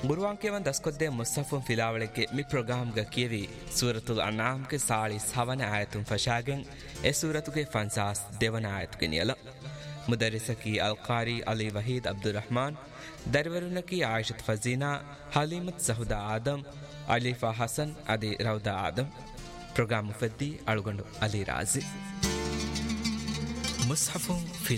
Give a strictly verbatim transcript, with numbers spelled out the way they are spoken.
ಗುರುವಾಂಕೆವನ್ ದಸ್ಕೊದ್ದೆ ಮುಸ್ಸಫುನ್ ಫಿಲಾವಳಿಗೆ ಮಿ ಪ್ರೋಗ್ರಾಮ್ಗ ಕಿಯವಿ ಸೂರತುಲ್ ಅನಾಮ್ಗೆ ಸಾಳಿ ಸವನ ಆಯತುನ್ ಫಶಾಗೆನ್ A ಸೂರತುಗೆ ಫನ್ಸಾಸ್ ದೇವನ ಆಯತುಗೆ ನಿಯಲ ಮುದರಿಸಕಿ ಅಲ್ಕಾರಿ ಅಲಿ ವಹೀದ್ ಅಬ್ದುಲ್ ರಹಮಾನ್ ದರ್ವರುನಕಿ ಆಯಿಷತ್ ಫಜೀನಾ ಹಲೀಮತ್ ಜಹುದಾ ಆದಮ್ ಅಲಿಫಾ ಹಸನ್ ಅದಿ ರೌದಾ Adam program ಮುಫದ್ದಿ ಅಳುಗೊಂಡು Ali ರಾಜಿ ಮುಸ್ಹಫುನ್